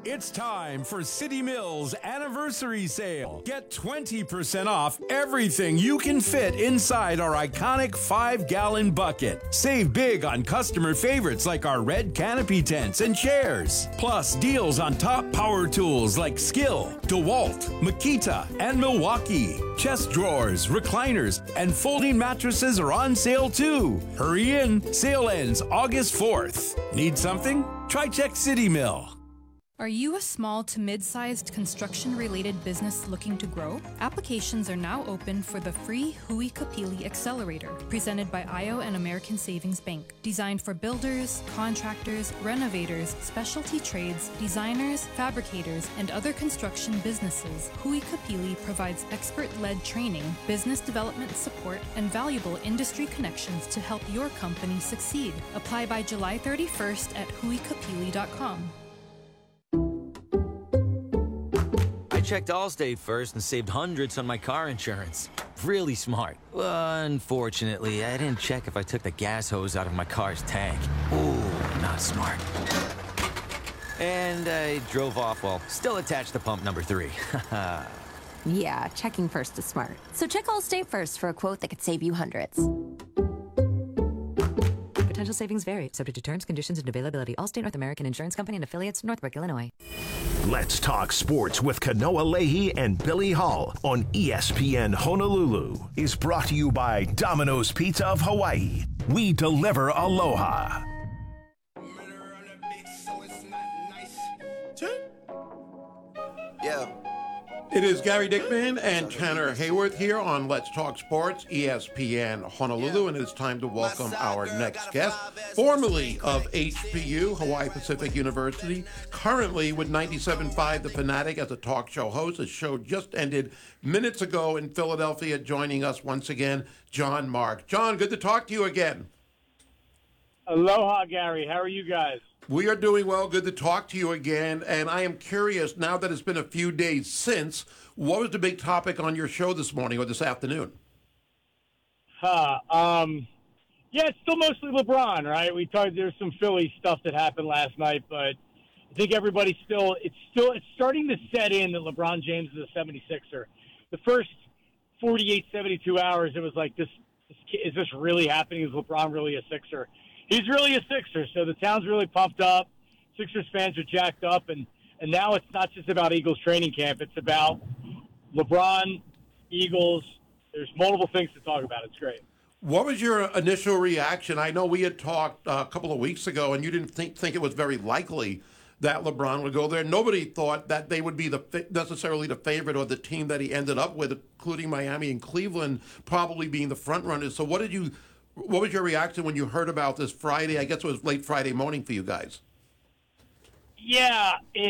It's time for City Mills Anniversary Sale. Get 20% off everything you can fit inside our iconic 5-gallon bucket. Save big on customer favorites like our red canopy tents and chairs. Plus, deals on top power tools like Skill, DeWalt, Makita, and Milwaukee. Chest drawers, recliners, and folding mattresses are on sale too. Hurry in. Sale ends August 4th. Need something? Try Check City Mill. Are you a small to mid-sized construction-related business looking to grow? Applications are now open for the free Hui Kapili Accelerator, presented by IO and American Savings Bank. Designed for builders, contractors, renovators, specialty trades, designers, fabricators, and other construction businesses, Hui Kapili provides expert-led training, business development support, and valuable industry connections to help your company succeed. Apply by July 31st at huikapili.com. I checked Allstate first and saved hundreds on my car insurance. Really smart. Unfortunately, I didn't check if I took the gas hose out of my car's tank. Ooh, not smart. And I drove off while still attached to pump number 3. Yeah, checking first is smart. So check Allstate first for a quote that could save you hundreds. Potential savings vary, subject to terms, conditions, and availability. Allstate North American Insurance Company and affiliates, Northbrook, Illinois. Let's talk sports with Kanoa Leahy and Billy Hall on ESPN Honolulu. Is brought to you by Domino's Pizza of Hawaii. We deliver aloha. Yeah. It is Gary Dickman and Tanner Hayworth here on Let's Talk Sports, ESPN Honolulu, and it's time to welcome our next guest, formerly of HPU, Hawaii Pacific University, currently with 97.5 The Fanatic as a talk show host. The show just ended minutes ago in Philadelphia. Joining us once again, John Mark. John, good to talk to you again. Aloha, Gary. How are you guys? We are doing well. Good to talk to you again. And I am curious, now that it's been a few days since, what was the big topic on your show this morning or this afternoon? Yeah, it's still mostly LeBron, right? We talked, there's some Philly stuff that happened last night, but I think everybody's it's starting to set in that LeBron James is a 76er. The first 48, 72 hours, it was like, is this really happening? Is LeBron really a Sixer? He's really a Sixer, so the town's really pumped up. Sixers fans are jacked up, and now it's not just about Eagles training camp. It's about LeBron, Eagles. There's multiple things to talk about. It's great. What was your initial reaction? I know we had talked a couple of weeks ago, and you didn't think it was very likely that LeBron would go there. Nobody thought that they would be necessarily the favorite or the team that he ended up with, including Miami and Cleveland, probably being the front runners. So what was your reaction when you heard about this Friday? I guess it was late Friday morning for you guys. Yeah,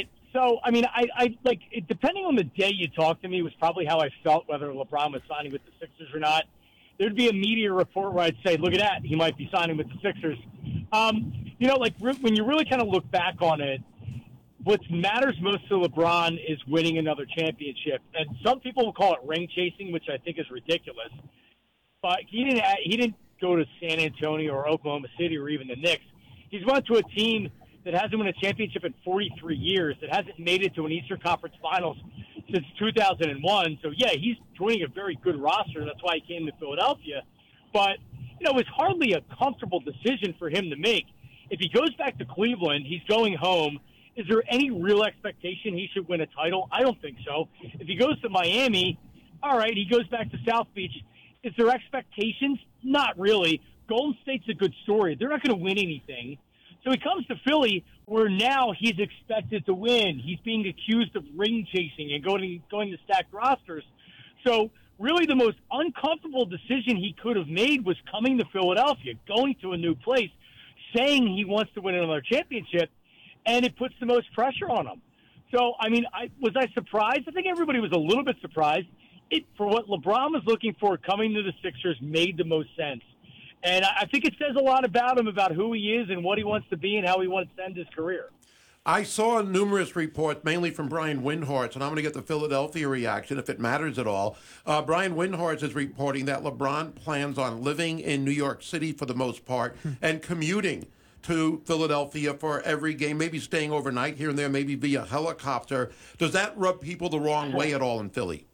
depending on the day you talked to me was probably how I felt, whether LeBron was signing with the Sixers or not. There'd be a media report where I'd say, look at that, he might be signing with the Sixers. When you really kind of look back on it, what matters most to LeBron is winning another championship. And some people will call it ring chasing, which I think is ridiculous. But he didn't go to San Antonio or Oklahoma City or even the Knicks. He's went to a team that hasn't won a championship in 43 years, that hasn't made it to an Eastern Conference Finals since 2001. So, yeah, he's joining a very good roster. That's why he came to Philadelphia. But, it was hardly a comfortable decision for him to make. If he goes back to Cleveland, he's going home. Is there any real expectation he should win a title? I don't think so. If he goes to Miami, all right, he goes back to South Beach. Is there expectations? Not really. Golden State's a good story. They're not going to win anything. So he comes to Philly, where now he's expected to win. He's being accused of ring chasing and going to stacked rosters. So really the most uncomfortable decision he could have made was coming to Philadelphia, going to a new place, saying he wants to win another championship, and it puts the most pressure on him. So, was I surprised? I think everybody was a little bit surprised. For what LeBron was looking for, coming to the Sixers made the most sense. And I think it says a lot about him, about who he is and what he wants to be and how he wants to end his career. I saw numerous reports, mainly from Brian Windhorst, and I'm going to get the Philadelphia reaction if it matters at all. Brian Windhorst is reporting that LeBron plans on living in New York City for the most part and commuting to Philadelphia for every game, maybe staying overnight here and there, maybe via helicopter. Does that rub people the wrong way at all in Philly?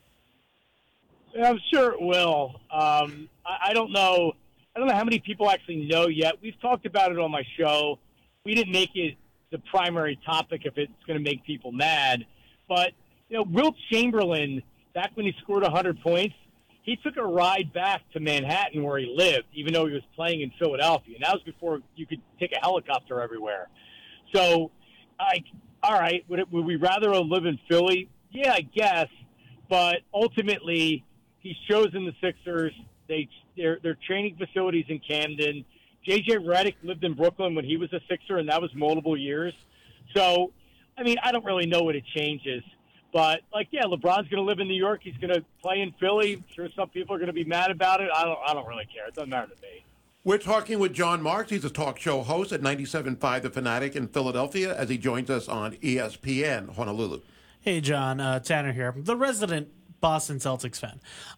I'm sure it will. I don't know. I don't know how many people actually know yet. We've talked about it on my show. We didn't make it the primary topic if it's going to make people mad. But, Wilt Chamberlain, back when he scored 100 points, he took a ride back to Manhattan where he lived, even though he was playing in Philadelphia. And that was before you could take a helicopter everywhere. So, all right, would we rather live in Philly? Yeah, I guess. But ultimately, he's chosen the Sixers. Their training facilities in Camden. J.J. Redick lived in Brooklyn when he was a Sixer, and that was multiple years. So, I don't really know what it changes. But, LeBron's going to live in New York. He's going to play in Philly. I'm sure some people are going to be mad about it. I don't really care. It doesn't matter to me. We're talking with John Marks. He's a talk show host at 97.5 The Fanatic in Philadelphia as he joins us on ESPN Honolulu. Hey, John. Tanner here. The resident Boston Celtics fan.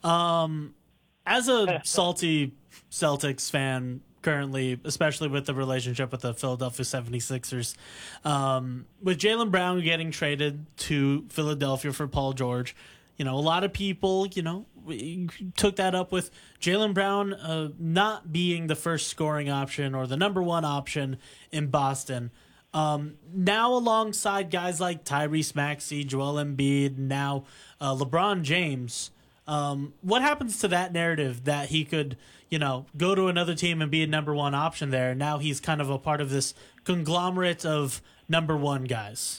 As a salty Celtics fan currently, especially with the relationship with the Philadelphia 76ers, with Jaylen Brown getting traded to Philadelphia for Paul George, a lot of people, took that up with Jaylen Brown not being the first scoring option or the number one option in Boston. Now alongside guys like Tyrese Maxey, Joel Embiid, now LeBron James, what happens to that narrative that he could, go to another team and be a number one option there? Now he's kind of a part of this conglomerate of number one guys.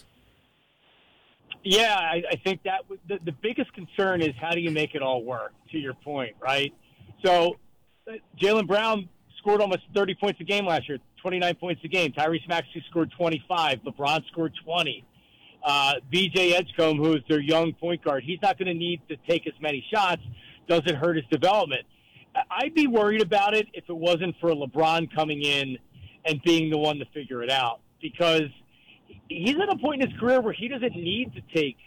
Yeah, I think that the biggest concern is how do you make it all work, to your point, right? So Jaylen Brown scored almost 30 points a game last year, 29 points a game. Tyrese Maxey scored 25. LeBron scored 20. BJ Edgecombe, who is their young point guard, he's not going to need to take as many shots. Doesn't hurt his development. I'd be worried about it if it wasn't for LeBron coming in and being the one to figure it out, because he's at a point in his career where he doesn't need to take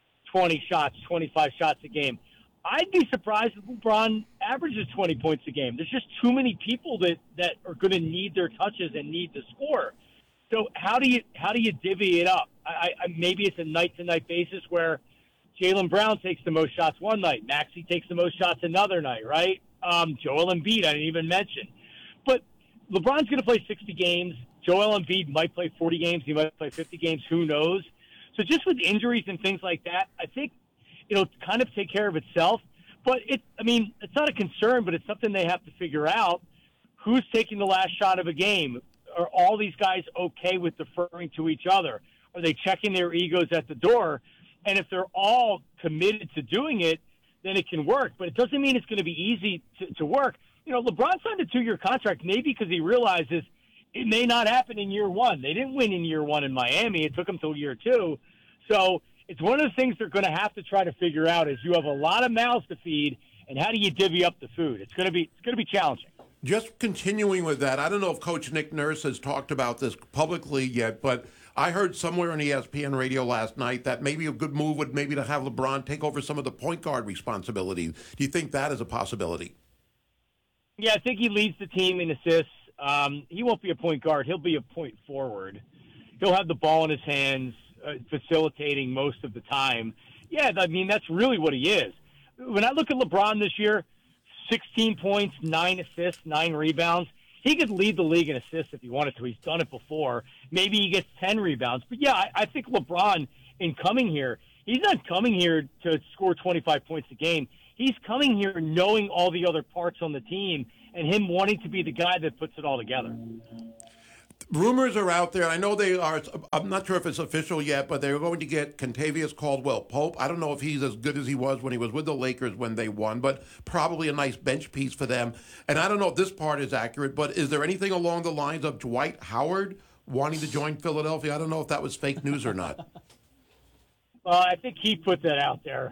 20 shots, 25 shots a game. I'd be surprised if LeBron averages 20 points a game. There's just too many people that are going to need their touches and need to score. So how do you divvy it up? Maybe it's a night-to-night basis where Jaylen Brown takes the most shots one night, Maxey takes the most shots another night, right? Joel Embiid, I didn't even mention. But LeBron's going to play 60 games. Joel Embiid might play 40 games. He might play 50 games. Who knows? So just with injuries and things like that, I think it'll kind of take care of itself. But it's not a concern, but it's something they have to figure out. Who's taking the last shot of a game? Are all these guys okay with deferring to each other? Are they checking their egos at the door? And if they're all committed to doing it, then it can work. But it doesn't mean it's going to be easy to work. LeBron signed a 2-year contract maybe because he realizes it may not happen in year one. They didn't win in year one in Miami. It took them till year two. So it's one of the things they're going to have to try to figure out is you have a lot of mouths to feed, and how do you divvy up the food? It's going to be challenging. Just continuing with that, I don't know if Coach Nick Nurse has talked about this publicly yet, but I heard somewhere on ESPN radio last night that maybe a good move would maybe to have LeBron take over some of the point guard responsibilities. Do you think that is a possibility? Yeah, I think he leads the team in assists. He won't be a point guard. He'll be a point forward. He'll have the ball in his hands, facilitating most of the time. Yeah, that's really what he is. When I look at LeBron this year, 16 points, 9 assists, 9 rebounds. He could lead the league in assists if he wanted to. He's done it before. Maybe he gets 10 rebounds. But, yeah, I think LeBron, in coming here, he's not coming here to score 25 points a game. He's coming here knowing all the other parts on the team and him wanting to be the guy that puts it all together. Rumors are out there. I know they are. I'm not sure if it's official yet, but they're going to get Kentavious Caldwell-Pope. I don't know if he's as good as he was when he was with the Lakers when they won, but probably a nice bench piece for them. And I don't know if this part is accurate, but is there anything along the lines of Dwight Howard wanting to join Philadelphia? I don't know if that was fake news or not. I think he put that out there.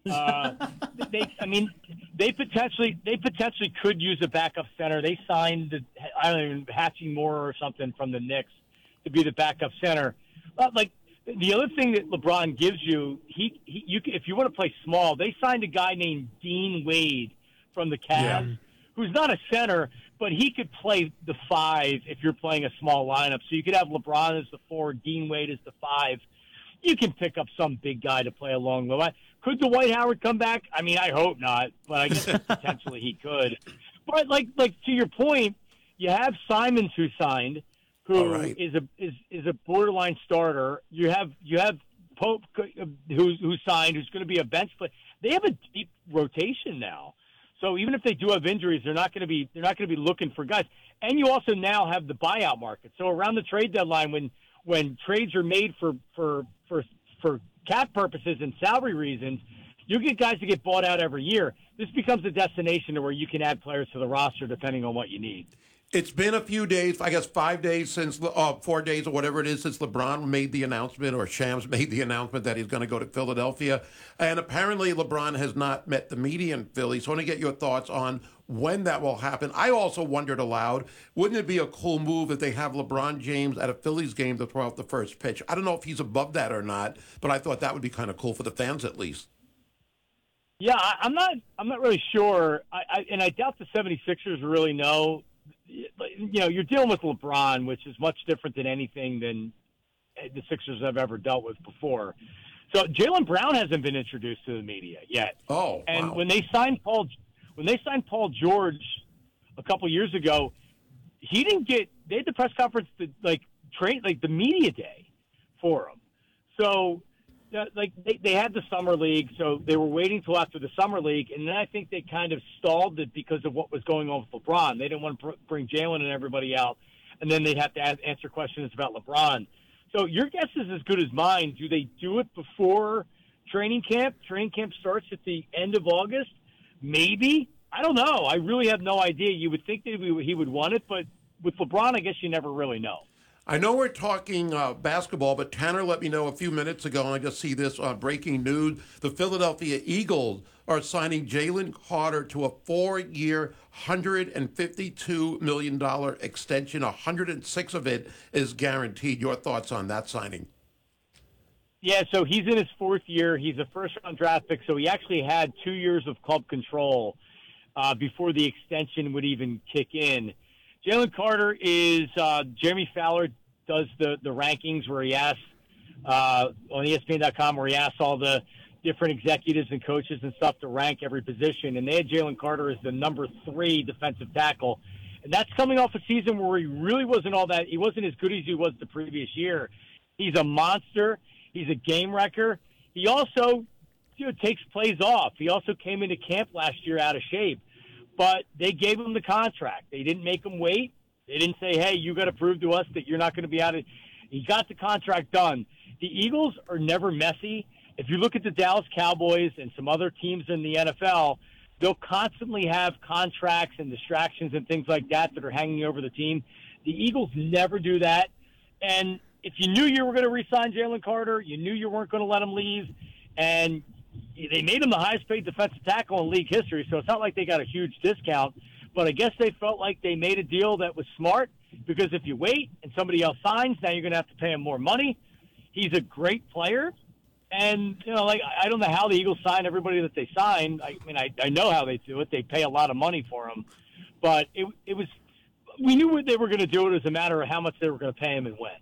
They potentially could use a backup center. They signed Hatchie Moore or something from the Knicks to be the backup center. The other thing that LeBron gives you, if you want to play small, they signed a guy named Dean Wade from the Cavs, who's not a center, but he could play the 5 if you're playing a small lineup. So you could have LeBron as the 4, Dean Wade as the 5. You can pick up some big guy to play along the line. Could Dwight Howard come back? I mean, I hope not, but I guess potentially he could. But like to your point, you have Simons who signed, who is a borderline starter. You have Pope who signed, who's going to be a bench player. They have a deep rotation now. So even if they do have injuries, they're not going to be looking for guys. And you also now have the buyout market. So around the trade deadline, when trades are made for cap purposes and salary reasons, you get guys to get bought out every year. This becomes a destination where you can add players to the roster depending on what you need. It's been a few days, I guess 5 days since, 4 days or whatever it is, since LeBron made the announcement, or Shams made the announcement that he's going to go to Philadelphia. And apparently LeBron has not met the media in Philly. So I want to get your thoughts on when that will happen. I also wondered aloud, wouldn't it be a cool move if they have LeBron James at a Phillies game to throw out the first pitch? I don't know if he's above that or not, but I thought that would be kind of cool for the fans at least. Yeah, I'm not really sure. I doubt the 76ers really know. You know, you're dealing with LeBron, which is much different than anything than the Sixers have ever dealt with before. So Jaylen Brown hasn't been introduced to the media yet. Oh, and wow. when they signed Paul George a couple years ago, he didn't get. They had the press conference to train the media day for him. So. They had the summer league, so they were waiting till after the summer league, and then I think they kind of stalled it because of what was going on with LeBron. They didn't want to bring Jalen and everybody out, and then they'd have to answer questions about LeBron. So your guess is as good as mine. Do they do it before training camp? Training camp starts at the end of August? Maybe. I don't know. I really have no idea. You would think that he would want it, but with LeBron, I guess you never really know. I know we're talking basketball, but Tanner let me know a few minutes ago, and I just see this breaking news. The Philadelphia Eagles are signing Jalen Carter to a 4-year, $152 million extension. 106 of it is guaranteed. Your thoughts on that signing? Yeah, so he's in his 4th year. He's a first-round draft pick, so he actually had 2 years of club control before the extension would even kick in. Jalen Carter is Jeremy Fowler does the rankings where he asks on ESPN.com where he asks all the different executives and coaches and stuff to rank every position, and they had Jalen Carter as the number 3 defensive tackle, and that's coming off a season where he really wasn't all that. He wasn't as good as he was the previous year. He's a monster. He's a game wrecker. He also takes plays off. He also came into camp last year out of shape. But they gave him the contract. They didn't make him wait. They didn't say, hey, you got to prove to us that you're not going to be out of – he got the contract done. The Eagles are never messy. If you look at the Dallas Cowboys and some other teams in the NFL, they'll constantly have contracts and distractions and things like that are hanging over the team. The Eagles never do that. And if you knew you were going to re-sign Jalen Carter, you knew you weren't going to let him leave, and – they made him the highest-paid defensive tackle in league history, so it's not like they got a huge discount. But I guess they felt like they made a deal that was smart because if you wait and somebody else signs, now you're going to have to pay him more money. He's a great player. And, I don't know how the Eagles sign everybody that they sign. I know how they do it. They pay a lot of money for him. But it was – we knew what they were going to do. It was a matter of how much they were going to pay him and when.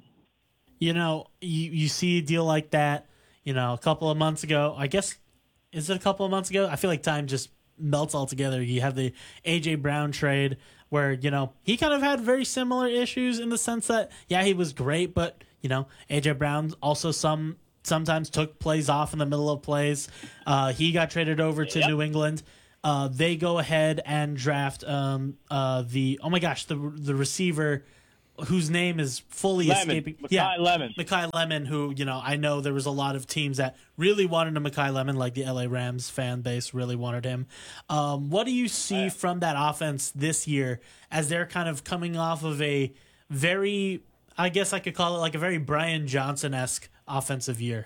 You see a deal like that, a couple of months ago. I guess – is it a couple of months ago? I feel like time just melts all together. You have the A.J. Brown trade where, he kind of had very similar issues in the sense that, yeah, he was great, but, A.J. Brown also sometimes took plays off in the middle of plays. He got traded over to New England. They go ahead and draft the receiver whose name is fully escaping. Mekhi Lemon, who, I know there was a lot of teams that really wanted a Mekhi Lemon, like the LA Rams fan base really wanted him. What do you see from that offense this year as they're kind of coming off of a very, I guess I could call it like a very Brian Johnson-esque offensive year?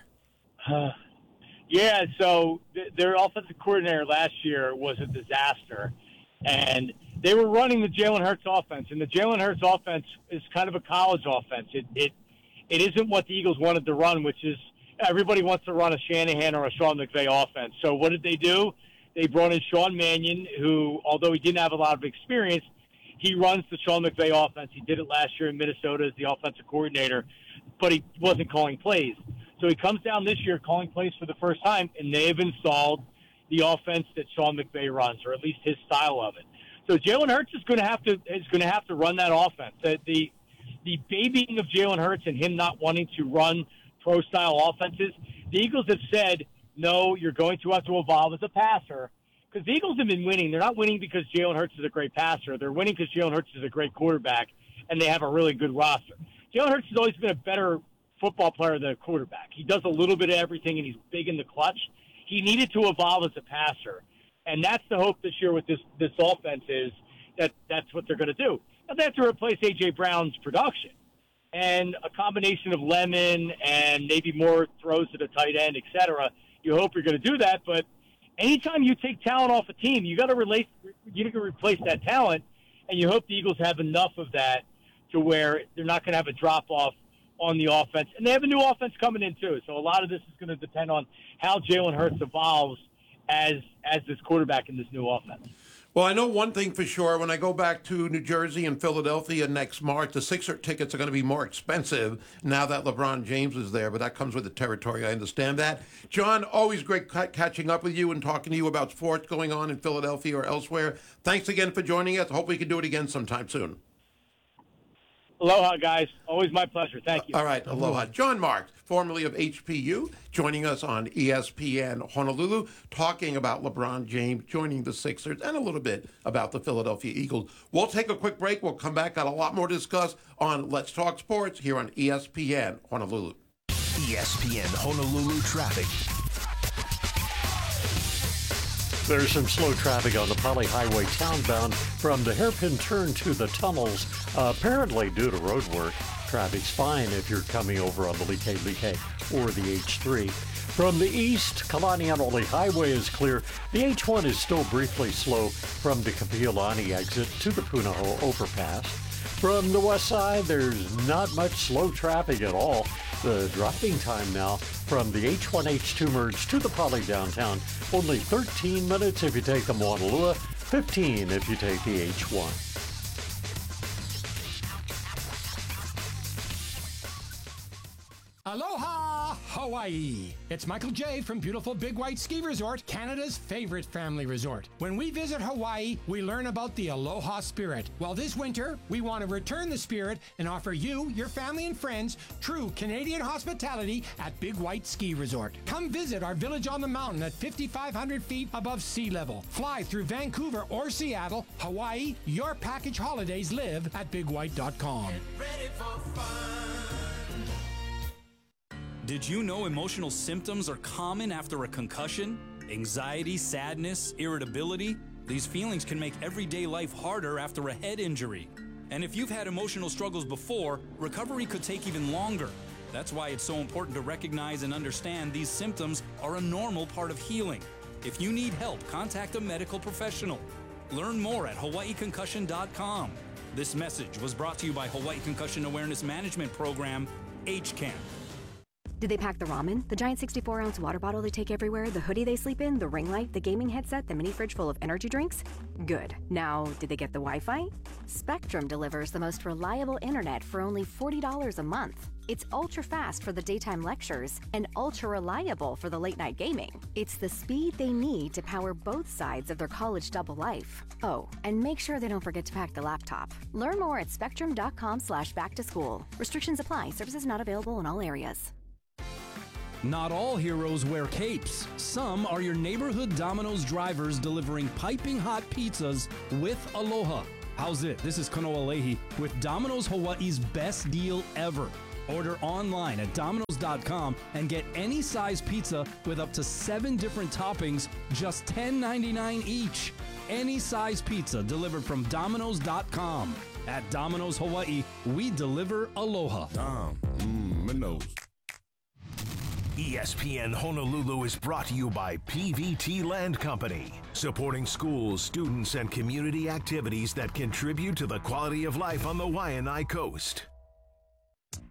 Yeah, so their offensive coordinator last year was a disaster. And they were running the Jalen Hurts offense, and the Jalen Hurts offense is kind of a college offense. It isn't what the Eagles wanted to run, which is everybody wants to run a Shanahan or a Sean McVay offense. So what did they do? They brought in Sean Mannion, who, although he didn't have a lot of experience, He runs the Sean McVay offense. He did it last year in Minnesota as the offensive coordinator, but he wasn't calling plays. So he comes down this year calling plays for the first time, and they've installed the offense that Sean McVay runs, or at least his style of it. So Jalen Hurts is going to have to run that offense. The babying of Jalen Hurts and him not wanting to run pro-style offenses, the Eagles have said, no, you're going to have to evolve as a passer. Because the Eagles have been winning. They're not winning because Jalen Hurts is a great passer. They're winning because Jalen Hurts is a great quarterback, and they have a really good roster. Jalen Hurts has always been a better football player than a quarterback. He does a little bit of everything, and he's big in the clutch. He needed to evolve as a passer, and that's the hope this year with this offense is that that's what they're going to do. Now, they have to replace A.J. Brown's production, and a combination of Lemon and maybe more throws to the tight end, et cetera. You hope you're going to do that, but anytime you take talent off a team, you got to replace that talent, and you hope the Eagles have enough of that to where they're not going to have a drop-off on the offense. And they have a new offense coming in, too. So a lot of this is going to depend on how Jalen Hurts evolves as this quarterback in this new offense. Well, I know one thing for sure. When I go back to New Jersey and Philadelphia next March, the Sixer tickets are going to be more expensive now that LeBron James is there, but that comes with the territory. I understand that. John, always great catching up with you and talking to you about sports going on in Philadelphia or elsewhere. Thanks again for joining us. Hope we can do it again sometime soon. Aloha, guys. Always my pleasure. Thank you. All right. Aloha. John Marks, formerly of HPU, joining us on ESPN Honolulu, talking about LeBron James joining the Sixers and a little bit about the Philadelphia Eagles. We'll take a quick break. We'll come back. Got a lot more to discuss on Let's Talk Sports here on ESPN Honolulu. ESPN Honolulu traffic. There's some slow traffic on the Poly Highway townbound from the hairpin turn to the tunnels, apparently due to road work. Traffic's fine if you're coming over on the Like or the H3. From the east, Kalanianoli Highway is clear. The H1 is still briefly slow from the Kapiolani exit to the Punahou overpass. From the west side, there's not much slow traffic at all. The driving time now from the H1-H2 merge to the Poly downtown, only 13 minutes if you take the Moanalua, 15 if you take the H1. Aloha, Hawaii! It's Michael J. from beautiful Big White Ski Resort, Canada's favorite family resort. When we visit Hawaii, we learn about the Aloha spirit. Well, this winter, we want to return the spirit and offer you, your family and friends, true Canadian hospitality at Big White Ski Resort. Come visit our village on the mountain at 5,500 feet above sea level. Fly through Vancouver or Seattle, Hawaii. Your package holidays live at BigWhite.com. Did you know emotional symptoms are common after a concussion? Anxiety, sadness, irritability? These feelings can make everyday life harder after a head injury. And if you've had emotional struggles before, recovery could take even longer. That's why it's so important to recognize and understand these symptoms are a normal part of healing. If you need help, contact a medical professional. Learn more at hawaiiconcussion.com. This message was brought to you by Hawaii Concussion Awareness Management Program, HCAM. Did they pack the ramen, the giant 64-ounce water bottle they take everywhere, the hoodie they sleep in, the ring light, the gaming headset, the mini fridge full of energy drinks? Good. Now, did they get the Wi-Fi? Spectrum delivers the most reliable internet for only $40 a month. It's ultra-fast for the daytime lectures and ultra-reliable for the late-night gaming. It's the speed they need to power both sides of their college double life. Oh, and make sure they don't forget to pack the laptop. Learn more at spectrum.com/back-to-school. Restrictions apply. Services not available in all areas. Not all heroes wear capes. Some are your neighborhood Domino's drivers delivering piping hot pizzas with Aloha. How's it? This is Kanoa Leahy with Domino's Hawaii's best deal ever. Order online at Domino's.com and get any size pizza with up to 7 different toppings, just $10.99 each. Any size pizza delivered from Domino's.com. At Domino's Hawaii, we deliver Aloha. Domino's. ESPN Honolulu is brought to you by PVT Land Company, supporting schools, students, and community activities that contribute to the quality of life on the Waianae Coast.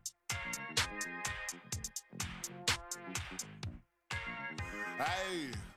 Hey.